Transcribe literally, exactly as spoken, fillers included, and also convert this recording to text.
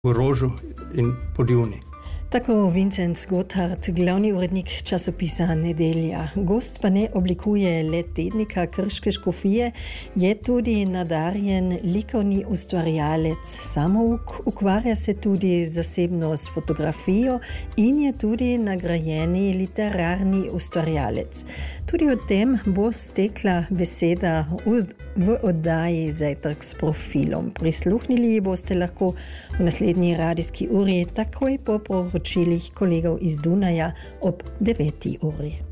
v Rožu in Podivni. Tako Vincent Gotthard, glavni urednik časopisa Nedelja. Gost pa ne oblikuje le tednika Krške škofije, je tudi nadarjen likovni ustvarjalec, samouk, ukvarja se tudi zasebno s fotografijo in je tudi nagrajeni literarni ustvarjalec. Tudi o tem bo stekla beseda v, v oddaji Zajtrk s profilom. Prisluhnili boste lahko v naslednji radijski uri, takoj po poročilih kolegov iz Dunaja ob deveti uri.